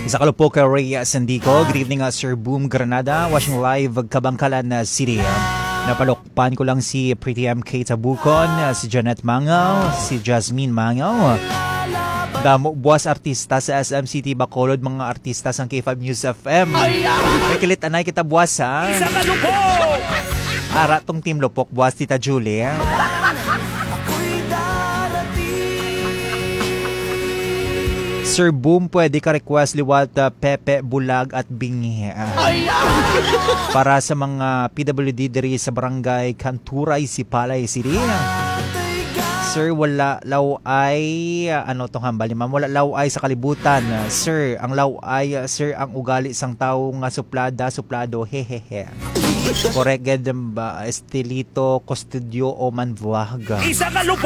Isa kalupo kay Ray Sandico. Good evening, Sir Boom Granada. Watching live Kabangkalan City. Napalokpan ko lang si Pretty MK Tabukon, si Janet Mangaw, si Jasmine Mangaw. Damo buwas artista sa SMCT Bacolod, mga artista sa K5 News FM. May kilit anay kita buwas ha. Ara tong Team Lupok buwas Tita Julie. Sir Boom, pwede ka request liwat Pepe, Bulag at Bingi. Para sa mga PWD diri sa barangay Kanturay, Sipalay City. Sir, wala law ay ano tong hambal ni ma'am, wala law ay sa kalibutan. Sir, ang law ay sir ang ugali sang tao nga suplado hehehe. Correct ba estilito custodio o manvuaga. Isa ka lupo!